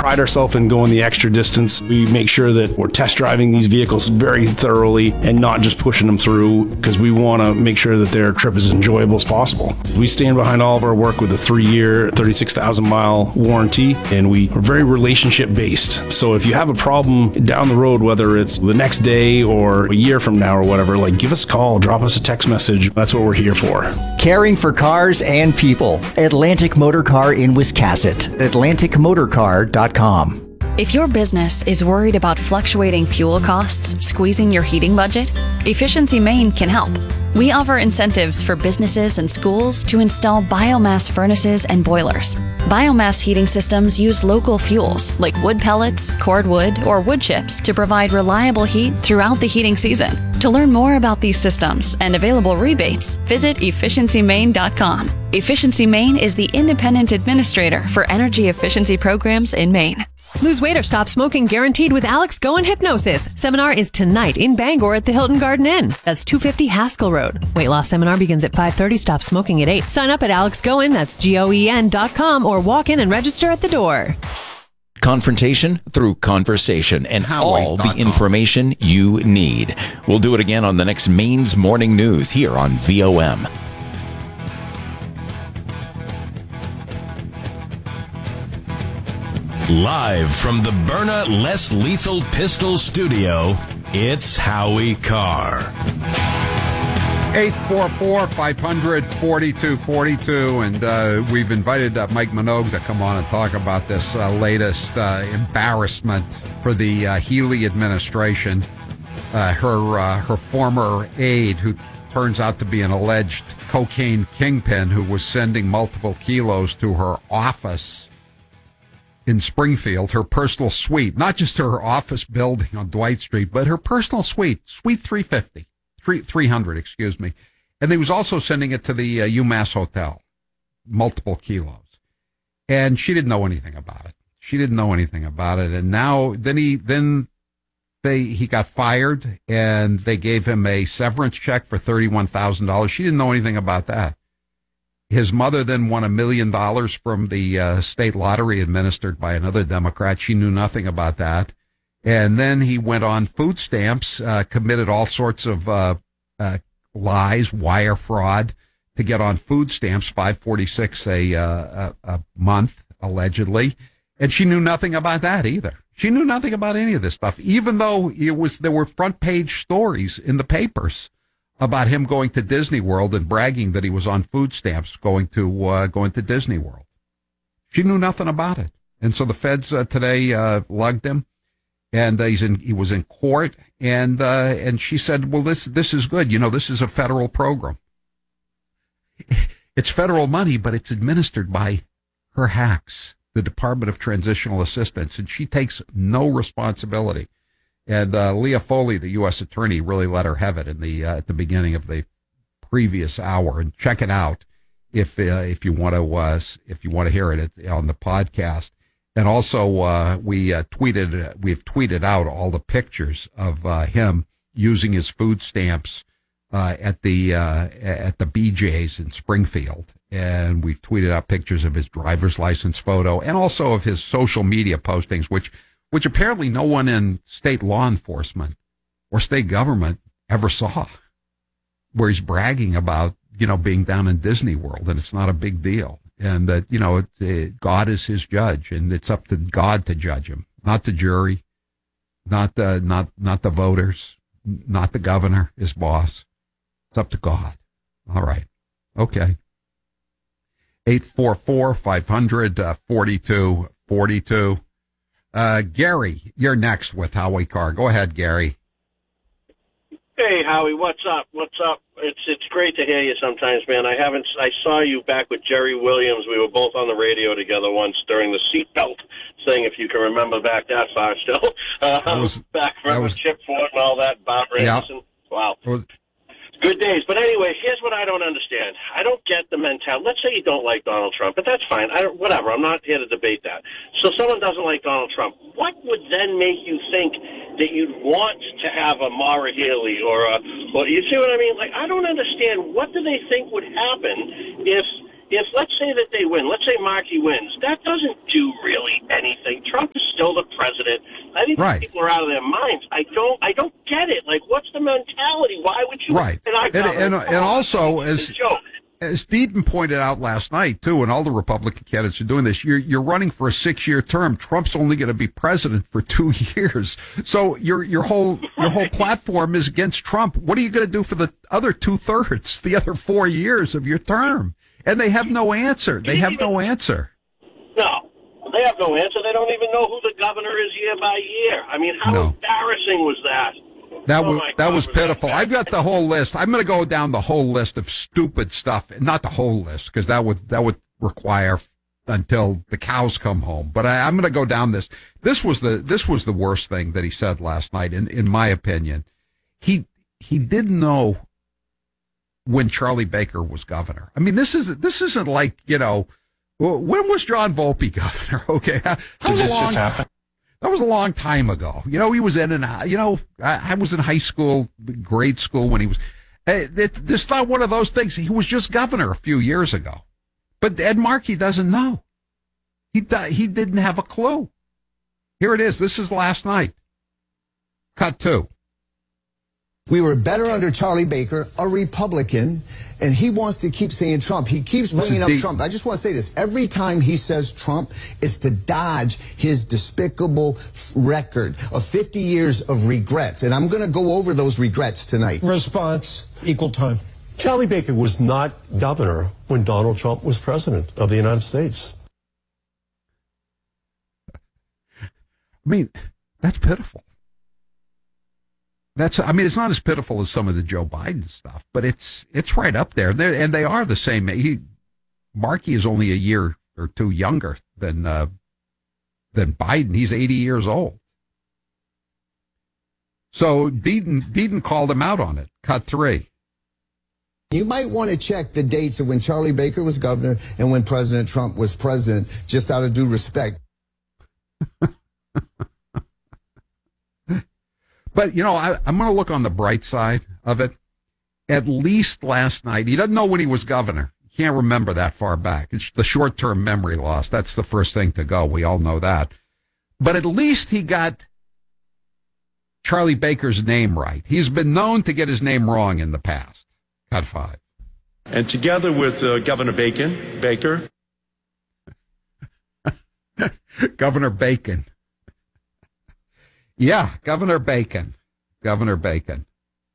pride ourselves in going the extra distance. We make sure that we're test driving these vehicles very thoroughly and not just pushing them through, because we want to make sure that their trip is enjoyable as possible. We stand behind all of our work with a 3-year, 36,000-mile warranty, and we are very relationship-based. So if you have a problem down the road, whether it's the next day or a year from now or whatever, like, give us a call, drop us a text message. That's what we're here for. Caring for cars and people. Atlantic Motor Car in Wiscasset. AtlanticMotorCar.com. If your business is worried about fluctuating fuel costs squeezing your heating budget, Efficiency Maine can help. We offer incentives for businesses and schools to install biomass furnaces and boilers. Biomass heating systems use local fuels like wood pellets, cordwood, or wood chips to provide reliable heat throughout the heating season. To learn more about these systems and available rebates, visit efficiencymaine.com. Efficiency Maine is the independent administrator for energy efficiency programs in Maine. Lose weight or stop smoking guaranteed with Alex Goen Hypnosis. Seminar is tonight in Bangor at the Hilton Garden Inn. That's 250 Haskell Road. Weight loss seminar begins at 5:30. Stop smoking at 8. Sign up at Alex Goen, that's GOEN.com, or walk in and register at the door. Confrontation through conversation and all the information you need. We'll do it again on the next Maine's Morning News here on VOM. Live from the Byrna Less Lethal Pistol Studio, it's Howie Carr. 844-500-4242, and we've invited Mike Minogue to come on and talk about this latest embarrassment for the Healy administration. Her former aide, who turns out to be an alleged cocaine kingpin who was sending multiple kilos to her office in Springfield, her personal suite, not just her office building on Dwight Street, but her personal suite, Suite 300, excuse me. And he was also sending it to the UMass Hotel, multiple kilos. And she didn't know anything about it. And now, he got fired, and they gave him a severance check for $31,000. She didn't know anything about that. His mother then won $1 million from the state lottery administered by another Democrat. She knew nothing about that. And then he went on food stamps, committed all sorts of lies, wire fraud to get on food stamps, $5.46 a month, allegedly. And she knew nothing about that either. She knew nothing about any of this stuff, even though there were front page stories in the papers about him going to Disney World and bragging that he was on food stamps going to Disney World. She knew nothing about it. And so the feds today lugged him, and he was in court, and she said, well, this is good. You know, this is a federal program. It's federal money, but it's administered by her hacks, the Department of Transitional Assistance, and she takes no responsibility. And Leah Foley, the U.S. attorney, really let her have it in at the beginning of the previous hour. And check it out if you want to hear it on the podcast. And also we've tweeted out all the pictures of him using his food stamps at the BJ's in Springfield. And we've tweeted out pictures of his driver's license photo and also of his social media postings, which apparently no one in state law enforcement or state government ever saw, where he's bragging about, being down in Disney World, and it's not a big deal. And that, God is his judge, and it's up to God to judge him, not the jury, not the voters, not the governor, his boss. It's up to God. All right. Okay. 844-500-4242. Gary, you're next with Howie Carr. Go ahead, Gary. Hey, Howie, what's up? It's great to hear you sometimes, man. I saw you back with Jerry Williams. We were both on the radio together once during the seatbelt thing, if you can remember back that far still. Back from Chip Ford and all that, Bob Randerson. Yeah. Wow. Good days. But anyway, here's what I don't understand. I don't get the mentality. Let's say you don't like Donald Trump, but that's fine. Whatever. I'm not here to debate that. So someone doesn't like Donald Trump. What would then make you think that you'd want to have a Maura Healey or you see what I mean? Like, I don't understand. What do they think would happen if if let's say that they win, let's say Markey wins, that doesn't do really anything. Trump is still the president. I think people are out of their minds. I don't get it. Like, what's the mentality? Why would you? Right. And also, as Deaton pointed out last night too, and all the Republican candidates are doing this, you're running for a 6-year term. Trump's only going to be president for 2 years. So your whole platform is against Trump. What are you going to do for the other 2/3, the other 4 years of your term? And they have no answer. They have no answer. No, they have no answer. They don't even know who the governor is year by year. I mean, how embarrassing was that? That was pitiful. I've got the whole list. I'm going to go down the whole list of stupid stuff. Not the whole list, because that would require until the cows come home. But I'm going to go down this. This was the worst thing that he said last night, in my opinion. He didn't know when Charlie Baker was governor. I mean, this isn't like, when was John Volpe governor? Okay. Did this just happen? That was a long time ago. He was in and out. I was in high school, grade school when he was. It's not one of those things. He was just governor a few years ago. But Ed Markey doesn't know. He didn't have a clue. Here it is. This is last night. Cut 2. We were better under Charlie Baker, a Republican, and he wants to keep saying Trump. He keeps bringing up Trump. I just want to say this. Every time he says Trump, it's to dodge his despicable record of 50 years of regrets. And I'm going to go over those regrets tonight. Response, equal time. Charlie Baker was not governor when Donald Trump was president of the United States. I mean, that's pitiful. It's not as pitiful as some of the Joe Biden stuff, but it's right up there. And they are the same. Markey is only a year or two younger than Biden. He's 80 years old. So Deaton called him out on it. Cut 3. You might want to check the dates of when Charlie Baker was governor and when President Trump was president, just out of due respect. But, I'm going to look on the bright side of it. At least last night, he doesn't know when he was governor. He can't remember that far back. It's the short-term memory loss. That's the first thing to go. We all know that. But at least he got Charlie Baker's name right. He's been known to get his name wrong in the past. Cut 5. And together with Governor Baker. Governor Bacon. Yeah, Governor Bacon. Then,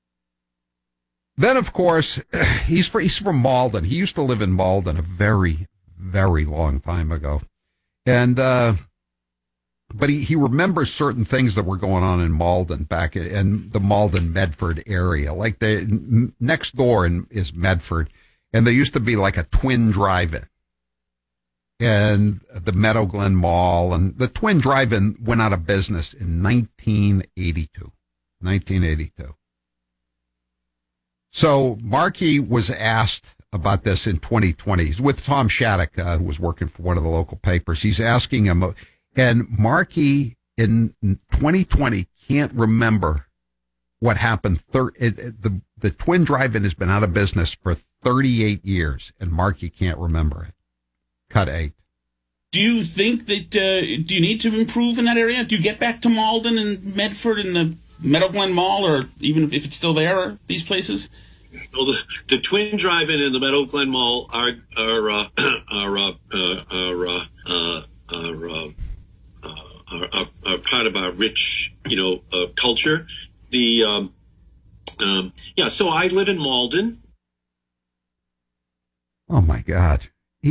of course, he's from Malden. He used to live in Malden a very, very long time ago. And, but he remembers certain things that were going on in Malden back in the Malden-Medford area. Like next door is Medford. And there used to be like a twin drive-in. And the Meadow Glen Mall, and the Twin Drive-In went out of business in 1982. So Markey was asked about this in 2020. He's with Tom Shattuck, who was working for one of the local papers. He's asking him, and Markey in 2020 can't remember what happened. The Twin Drive-In has been out of business for 38 years, and Markey can't remember it. Cut 8. Do you think that, do you need to improve in that area? Do you get back to Malden and Medford and the Meadow Glen Mall, or even if it's still there, or these places? Well, the Twin Drive-In and the Meadow Glen Mall are part of our rich, culture. So I live in Malden. Oh my God.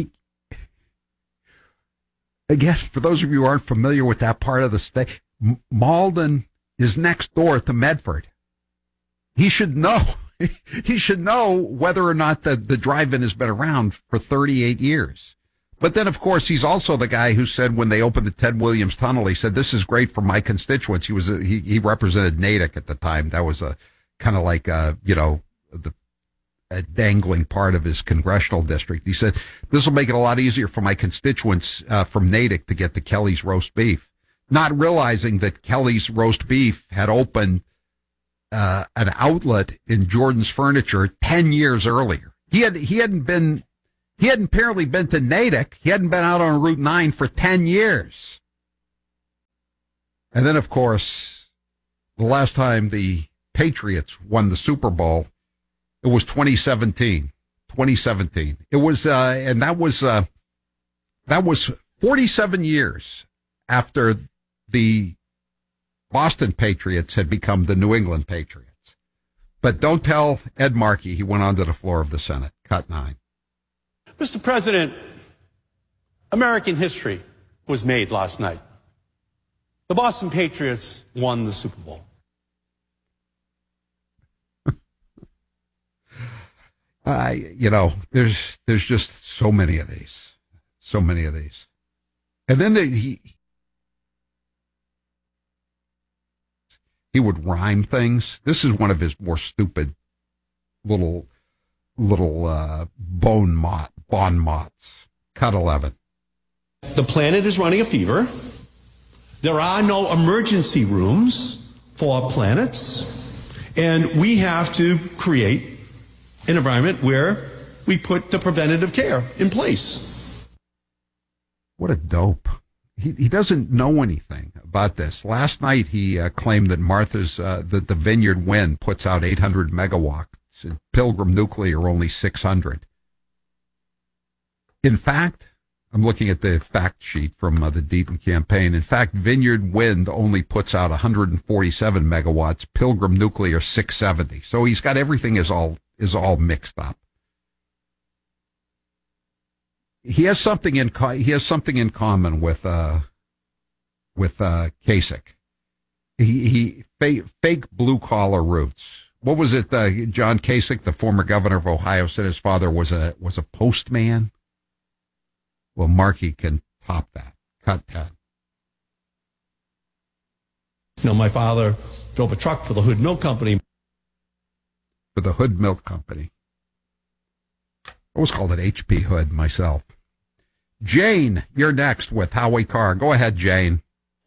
Again, for those of you who aren't familiar with that part of the state, Malden is next door to Medford. He should know. He should know whether or not the drive-in has been around for 38 years. But then, of course, he's also the guy who said when they opened the Ted Williams Tunnel, he said, "This is great for my constituents." He represented Natick at the time. That was a kind of like a dangling part of his congressional district. He said, "This will make it a lot easier for my constituents from Natick to get to Kelly's roast beef," not realizing that Kelly's roast beef had opened an outlet in Jordan's Furniture 10 years earlier. He hadn't been He hadn't apparently been to Natick. He hadn't been out on Route 9 for 10 years. And then, of course, the last time the Patriots won the Super Bowl, it was 2017. 2017. It was, and that was 47 years after the Boston Patriots had become the New England Patriots. But don't tell Ed Markey he went onto the floor of the Senate. Cut 9. Mr. President, American history was made last night. The Boston Patriots won the Super Bowl. There's just so many of these. So many of these. And then he would rhyme things. This is one of his more stupid little bon mots. Cut 11. The planet is running a fever. There are no emergency rooms for our planets. And we have to create an environment where we put the preventative care in place. What a dope. He doesn't know anything about this. Last night he claimed that that the Vineyard Wind puts out 800 megawatts and Pilgrim Nuclear only 600. In fact, I'm looking at the fact sheet from the Deaton campaign. In fact, Vineyard Wind only puts out 147 megawatts, Pilgrim Nuclear 670. So he's got everything is all mixed up. He has something in common with Kasich. He fake blue collar roots. What was it? John Kasich, the former governor of Ohio, said his father was a postman. Well, Markey can top that. Cut 10. My father drove a truck for the Hood Milk Company. For the Hood Milk Company. I always called it H.P. Hood myself. Jane, you're next with Howie Carr. Go ahead, Jane.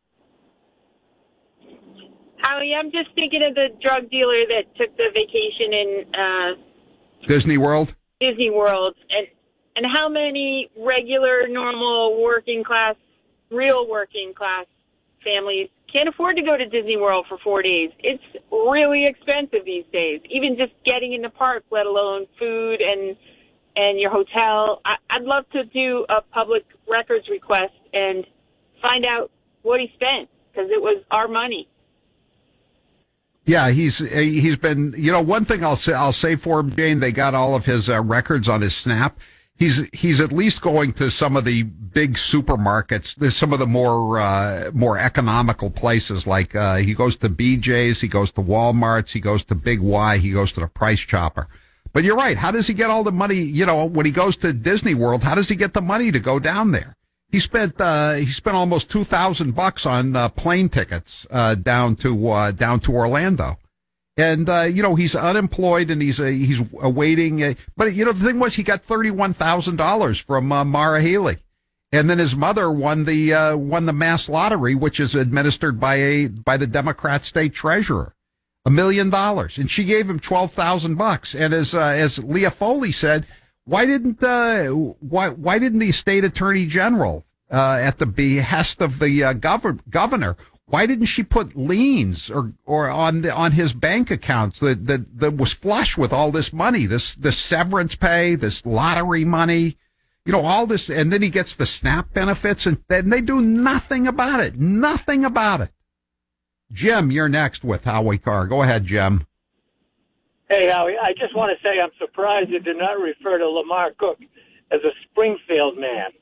Howie, I'm just thinking of the drug dealer that took the vacation in Disney World. Disney World, and how many regular, normal, real working class families can't afford to go to Disney World for 4 days. It's really expensive these days, even just getting in the park, let alone food and your hotel. I'd love to do a public records request and find out what he spent, because it was our money. Yeah, he's been, one thing I'll say for him, Jane, they got all of his records on his Snap. He's at least going to some of the big supermarkets. There's some of the more economical places, like he goes to BJ's, he goes to Walmart's, he goes to Big Y, he goes to the Price Chopper. But you're right. How does he get all the money? When he goes to Disney World, how does he get the money to go down there? He spent almost $2,000 on plane tickets down to Orlando. And he's unemployed and he's awaiting. But the thing was, he got $31,000 from Mara Healey, and then his mother won the mass lottery, which is administered by the Democrat state treasurer, $1 million, and she gave him $12,000. And as Leah Foley said, why didn't the state attorney general at the behest of the governor? Why didn't she put liens or on his bank accounts that was flush with all this money, this severance pay, this lottery money, all this, and then he gets the SNAP benefits, and they do nothing about it. Nothing about it. Jim, you're next with Howie Carr. Go ahead, Jim. Hey, Howie, I just want to say I'm surprised you did not refer to Lamar Cook as a Springfield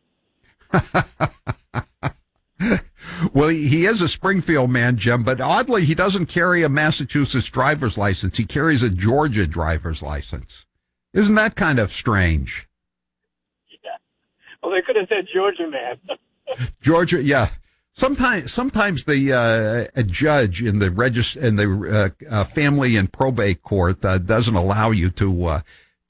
man. Well, he is a Springfield man, Jim, but oddly, he doesn't carry a Massachusetts driver's license. He carries a Georgia driver's license. Isn't that kind of strange? Yeah. Well, they could have said Georgia man. Georgia, yeah. Sometimes the a judge in the family and probate court doesn't allow you to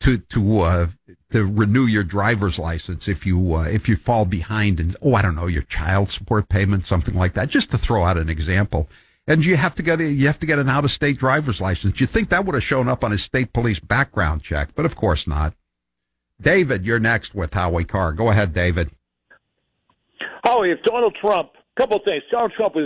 renew your driver's license if you fall behind in your child support payment, something like that. Just to throw out an example, and you have to get an out of state driver's license. You'd think that would have shown up on his state police background check, but of course not. David, you're next with Howie Carr. Go ahead, David. Howie, if Donald Trump, couple things. Donald Trump was